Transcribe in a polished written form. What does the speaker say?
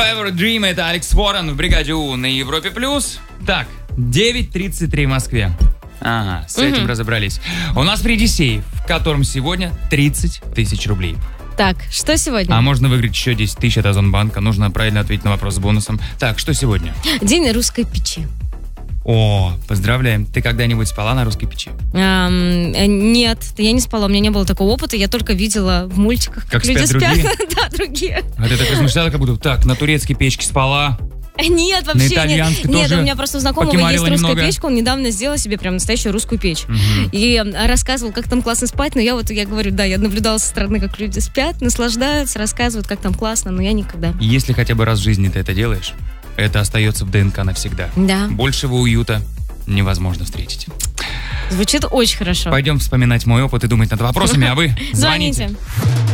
Forever Dream, это Алекс Уоррен в бригаде У на Европе+. Так, 9:33 в Москве. Ага, с этим разобрались. У нас впереди сейф, в котором сегодня 30 тысяч рублей. Так, что сегодня? А можно выиграть еще 10 тысяч от Озонбанка. Нужно правильно ответить на вопрос с бонусом. Так, что сегодня? День русской печи. О, поздравляем. Ты когда-нибудь спала на русской печи? Нет, я не спала, у меня не было такого опыта. Я только видела в мультиках, как люди спят другие? Да, другие. А ты так размышляла, как будто так, на турецкой печке спала. Нет, вообще на итальянской нет. Нет, тоже у меня просто у знакомого есть покемарила русская немного. печка, он недавно сделал себе прям настоящую русскую печь. И рассказывал, как там классно спать, но я говорю, да, я наблюдала со стороны, как люди спят, наслаждаются, рассказывают, как там классно, но я никогда. Если хотя бы раз в жизни ты это делаешь, это остается в ДНК навсегда. Да. Большего уюта невозможно встретить. Звучит очень хорошо. Пойдем вспоминать мой опыт и думать над вопросами, а вы звоните.